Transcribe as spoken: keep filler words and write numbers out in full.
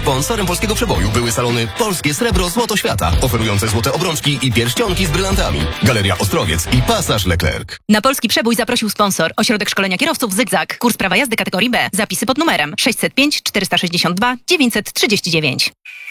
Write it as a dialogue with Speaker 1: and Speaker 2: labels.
Speaker 1: Sponsorem Polskiego Przeboju były salony Polskie Srebro Złoto Świata, oferujące złote obrączki i pierścionki z brylantami. Galeria Ostrowiec i Pasaż Leclerc.
Speaker 2: Na Polski Przebój zaprosił sponsor. Ośrodek Szkolenia Kierowców Zygzak. Kurs prawa jazdy kategorii B. Zapisy pod numerem sześćset pięć czterysta sześćdziesiąt dwa dziewięćset trzydzieści dziewięć.